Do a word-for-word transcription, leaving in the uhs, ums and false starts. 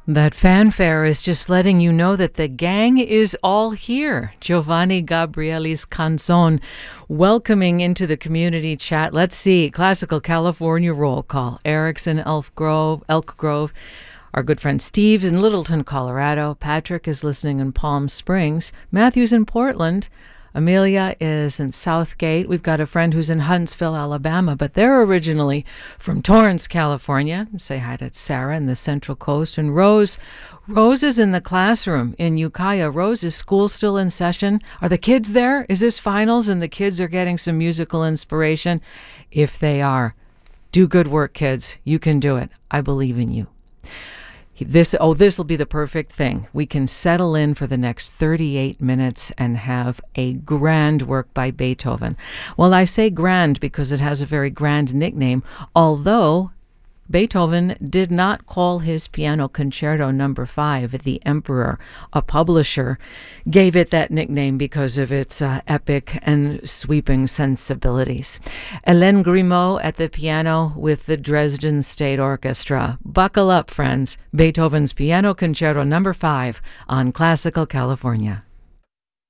That fanfare is just letting you know that the gang is all here. Giovanni Gabrieli's Canzone welcoming into the community chat. Let's see. Classical California roll call. Eric's in Elk Grove, Elk Grove. Our good friend Steve's in Littleton, Colorado. Patrick is listening in Palm Springs. Matthew's in Portland. Amelia is in Southgate. We've got a friend who's in Huntsville, Alabama, but they're originally from Torrance, California. Say hi to Sarah in the Central Coast. And Rose, Rose is in the classroom in Ukiah. Rose, is school still in session? Are the kids there? Is this finals and the kids are getting some musical inspiration? If they are, do good work, kids. You can do it. I believe in you. This oh this will be the perfect thing. We can settle in for the next thirty-eight minutes and have a grand work by Beethoven. Well, I say grand because it has a very grand nickname, although Beethoven did not call his piano concerto number five the Emperor. A publisher gave it that nickname because of its uh, epic and sweeping sensibilities. Hélène Grimaud at the piano with the Dresden State Orchestra. Buckle up, friends. Beethoven's Piano Concerto number five on Classical California.